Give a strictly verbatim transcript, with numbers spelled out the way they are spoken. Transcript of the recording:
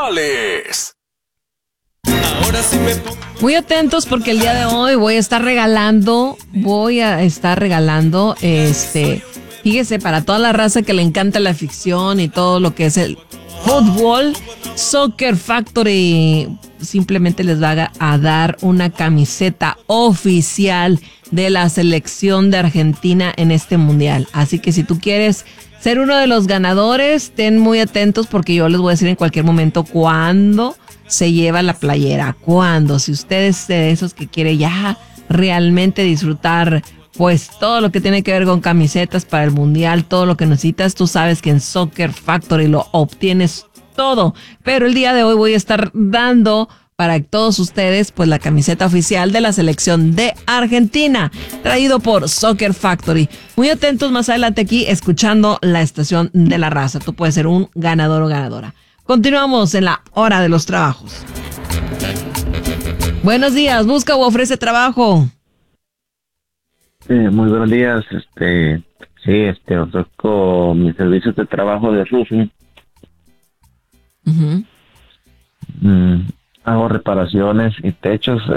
musicales. Muy atentos porque el día de hoy voy a estar regalando, voy a estar regalando, este, fíjese, para toda la raza que le encanta la ficción y todo lo que es el fútbol, Soccer Factory simplemente les va a dar una camiseta oficial de la selección de Argentina en este mundial. Así que si tú quieres ser uno de los ganadores, estén muy atentos porque yo les voy a decir en cualquier momento cuándo se lleva la playera, cuándo. Si usted es de esos que quiere ya realmente disfrutar pues todo lo que tiene que ver con camisetas para el mundial, todo lo que necesitas, tú sabes que en Soccer Factory lo obtienes todo. Pero el día de hoy voy a estar dando para todos ustedes pues la camiseta oficial de la selección de Argentina, traído por Soccer Factory. Muy atentos más adelante aquí escuchando la estación de la raza. Tú puedes ser un ganador o ganadora. Continuamos en la hora de los trabajos. Buenos días, busca o ofrece trabajo. Sí, muy buenos días. Este, sí, este, ofrezco mis servicios de trabajo de roofing. Uh-huh. Mm, hago reparaciones y techos.